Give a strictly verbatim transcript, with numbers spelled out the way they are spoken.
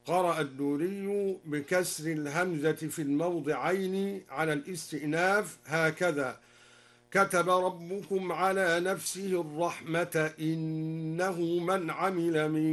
قرأ الدوري بكسر الهمزة في الموضعين على الاستئناف هكذا: كتب ربكم على نفسه الرحمة إنه من عمل منكم